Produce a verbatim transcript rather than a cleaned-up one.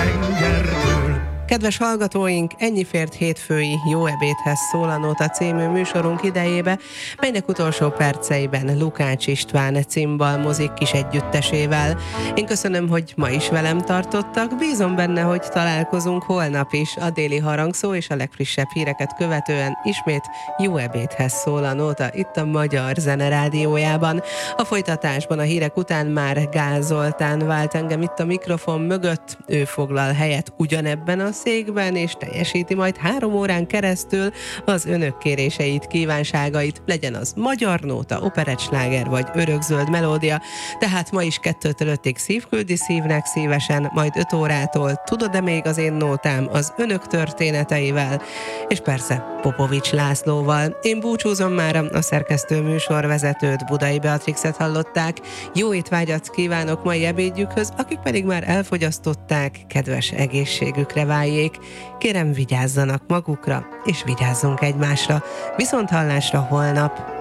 tengertől. Kedves hallgatóink, ennyi fért hétfői Jó ebédhez szól a Nóta című műsorunk idejébe, melynek utolsó perceiben Lukács István cimbalmozik kis együttesével. Én köszönöm, hogy ma is velem tartottak, bízom benne, hogy találkozunk holnap is. A déli harangszó és a legfrissebb híreket követően ismét Jó ebédhez szól a Nóta itt a Magyar Zene Rádiójában. A folytatásban a hírek után már Gál Zoltán vált engem itt a mikrofon mögött, ő foglal helyet ugyanebben a székben, és teljesíti majd három órán keresztül az önök kéréseit, kívánságait, legyen az magyar nóta, operettsláger vagy örökzöld melódia. Tehát ma is kettőtől ötig szívküldi szívnek szívesen, majd öt órától tudod-e még az én nótám az önök történeteivel, és persze Popovics Lászlóval. Én búcsúzom már, a szerkesztő műsorvezetőt, Budai Beatrixet hallották. Jó étvágyat kívánok mai ebédjükhöz, akik pedig már elfogyasztották, kedves egészségükre váljék. Kérem, vigyázzanak magukra, és vigyázzunk egymásra. Viszont hallásra holnap!